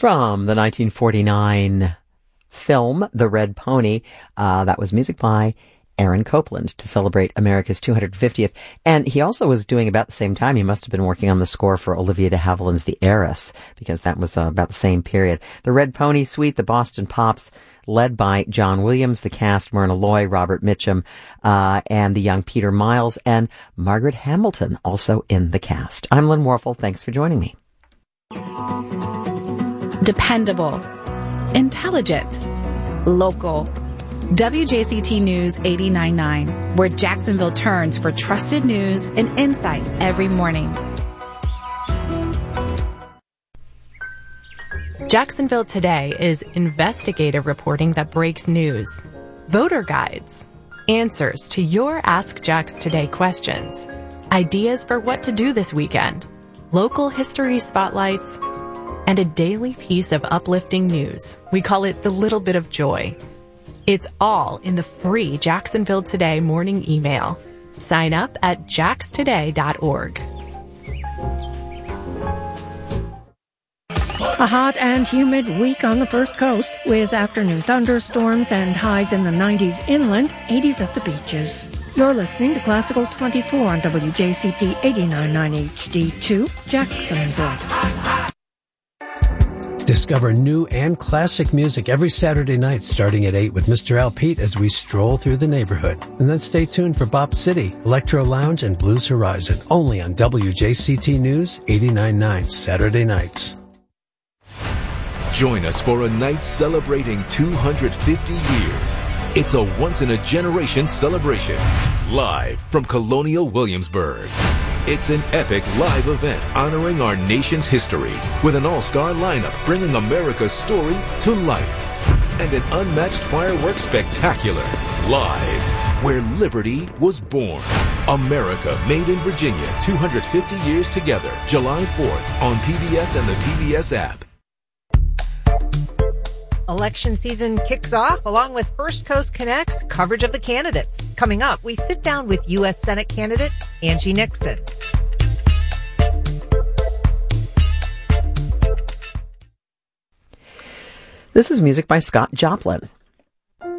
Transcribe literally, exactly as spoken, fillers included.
From the nineteen forty-nine film, The Red Pony, uh, that was music by Aaron Copland to celebrate America's two hundred fiftieth. And he also was doing about the same time, he must have been working on the score for Olivia de Havilland's The Heiress, because that was uh, about the same period. The Red Pony Suite, the Boston Pops, led by John Williams, the cast, Myrna Loy, Robert Mitchum, uh, and the young Peter Miles, and Margaret Hamilton also in the cast. I'm Lynn Warfel. Thanks for joining me. Dependable, intelligent, local. W J C T News eighty-nine point nine, where Jacksonville turns for trusted news and insight every morning. Jacksonville Today is investigative reporting that breaks news, voter guides, answers to your Ask Jax Today questions, ideas for what to do this weekend, local history spotlights, and a daily piece of uplifting news. We call it the little bit of joy. It's all in the free Jacksonville Today morning email. Sign up at jax today dot org. A hot and humid week on the First Coast with afternoon thunderstorms and highs in the nineties inland, eighties at the beaches. You're listening to Classical twenty-four on W J C T eighty-nine point nine H D two, Jacksonville. Discover new and classic music every Saturday night starting at eight with Mister Al Pete as we stroll through the neighborhood. And then stay tuned for Bop City, Electro Lounge, and Blues Horizon, only on W J C T News eighty-nine point nine Saturday nights. Join us for a night celebrating two hundred fifty years. It's a once-in-a-generation celebration, live from Colonial Williamsburg. It's an epic live event honoring our nation's history with an all-star lineup bringing America's story to life. And an unmatched fireworks spectacular, live, where liberty was born. America Made in Virginia, two hundred fifty years together, July fourth on P B S and the P B S app. Election season kicks off along with First Coast Connect's coverage of the candidates. Coming up, we sit down with U S Senate candidate Angie Nixon. This is music by Scott Joplin.